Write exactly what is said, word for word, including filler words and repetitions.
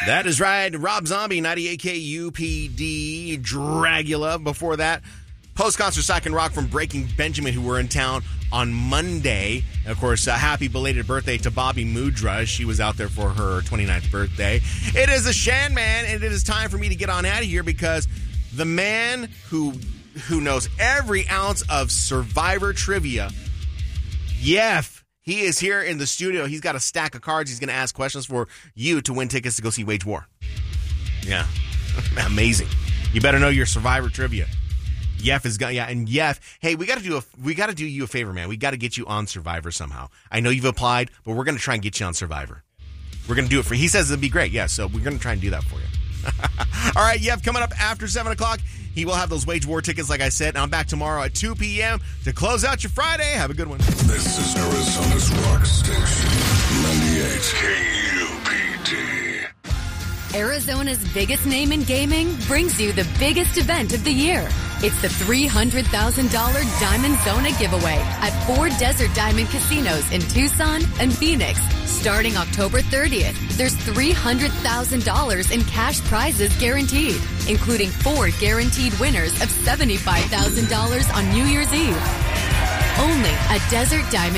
That is right. Rob Zombie, ninety-eight K U P D, Dragula. Before that, post-concert Psych and Rock from Breaking Benjamin, who were in town on Monday. And of course, uh, happy belated birthday to Bobby Mudra. She was out there for her twenty-ninth birthday. It is a Shan Man, and it is time for me to get on out of here because the man who who knows every ounce of Survivor trivia, Yef, he is here in the studio. He's got a stack of cards. He's going to ask questions for you to win tickets to go see Wage War. Yeah. Amazing. You better know your Survivor trivia. Yef is got yeah, and Yef, hey, we got to do a we got to do you a favor, man. We got to get you on Survivor somehow. I know you've applied, but we're going to try and get you on Survivor. We're going to do it for He says it'd be great. Yeah, so we're going to try and do that for you. All right, Yef, coming up after seven o'clock. He will have those Wage War tickets, like I said. And I'm back tomorrow at two p.m. to close out your Friday. Have a good one. This is Arizona's rock station, ninety-eight K U P D. Arizona's biggest name in gaming brings you the biggest event of the year. It's the three hundred thousand dollars Diamond Zona giveaway at four Desert Diamond casinos in Tucson and Phoenix. Starting October thirtieth, there's three hundred thousand dollars in cash prizes guaranteed, including four guaranteed winners of seventy-five thousand dollars on New Year's Eve. Only at Desert Diamond